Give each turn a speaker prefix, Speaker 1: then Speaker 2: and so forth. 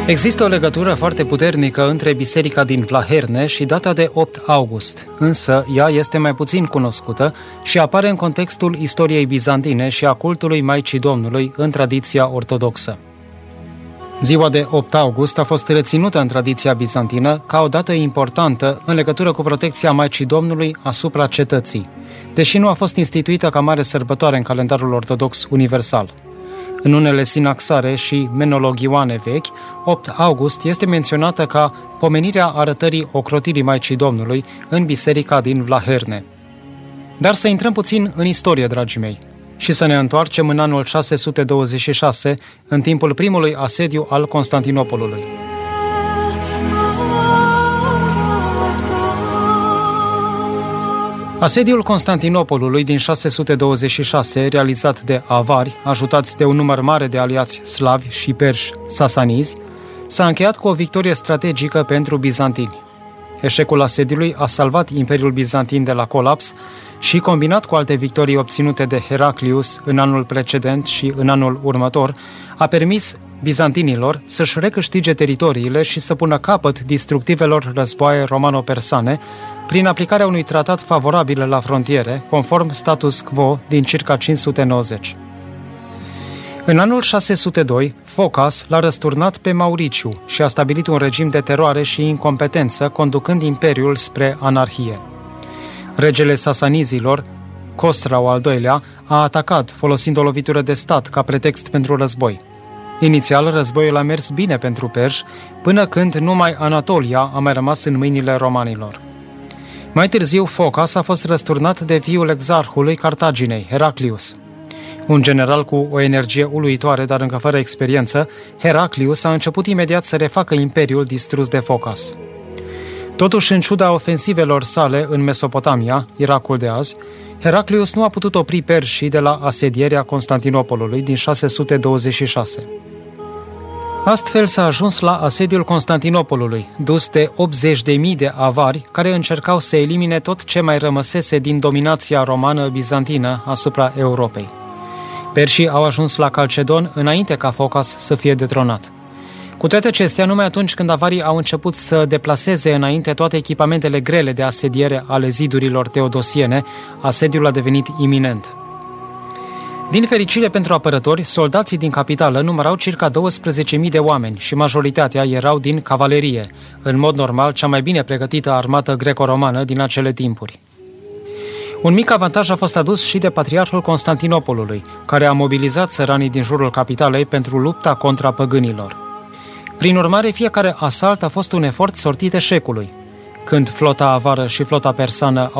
Speaker 1: Există o legătură foarte puternică între biserica din Vlaherne și data de 8 august, însă ea este mai puțin cunoscută și apare în contextul istoriei bizantine și a cultului Maicii Domnului în tradiția ortodoxă. Ziua de 8 august a fost reținută în tradiția bizantină ca o dată importantă în legătură cu protecția Maicii Domnului asupra cetății, deși nu a fost instituită ca mare sărbătoare în calendarul ortodox universal. În unele sinaxare și menologioane vechi, 8 august este menționată ca pomenirea arătării ocrotirii Maicii Domnului în biserica din Vlaherne. Dar să intrăm puțin în istorie, dragii mei, și să ne întoarcem în anul 626, în timpul primului asediu al Constantinopolului. Asediul Constantinopolului din 626, realizat de avari, ajutați de un număr mare de aliați slavi și perși sasanizi, s-a încheiat cu o victorie strategică pentru bizantini. Eșecul asediului a salvat Imperiul Bizantin de la colaps și, combinat cu alte victorii obținute de Heraclius în anul precedent și în anul următor, a permis bizantinilor să-și recâștige teritoriile și să pună capăt destructivelor războaie romano-persane prin aplicarea unui tratat favorabil la frontiere, conform status quo din circa 590. În anul 602, Phocas l-a răsturnat pe Mauriciu și a stabilit un regim de teroare și incompetență, conducând imperiul spre anarhie. Regele sasanizilor, Khosrau al II-lea, a atacat folosind o lovitură de stat ca pretext pentru război. Inițial, războiul a mers bine pentru perși, până când numai Anatolia a mai rămas în mâinile romanilor. Mai târziu, Phocas a fost răsturnat de fiul exarhului Cartaginei, Heraclius. Un general cu o energie uluitoare, dar încă fără experiență, Heraclius a început imediat să refacă imperiul distrus de Phocas. Totuși, în ciuda ofensivelor sale în Mesopotamia, Irakul de azi, Heraclius nu a putut opri perșii de la asedierea Constantinopolului din 626. Astfel s-a ajuns la asediul Constantinopolului, dus de 80.000 de avari care încercau să elimine tot ce mai rămăsese din dominația romană-bizantină asupra Europei. Perșii au ajuns la Calcedon înainte ca Phocas să fie detronat. Cu toate acestea, numai atunci când avarii au început să deplaseze înainte toate echipamentele grele de asediere ale zidurilor teodosiene, asediul a devenit iminent. Din fericire pentru apărători, soldații din capitală numărau circa 12.000 de oameni și majoritatea erau din cavalerie, în mod normal cea mai bine pregătită armată greco-romană din acele timpuri. Un mic avantaj a fost adus și de patriarhul Constantinopolului, care a mobilizat țăranii din jurul capitalei pentru lupta contra păgânilor. Prin urmare, fiecare asalt a fost un efort sortit eșecului. Când flota avară și flota persană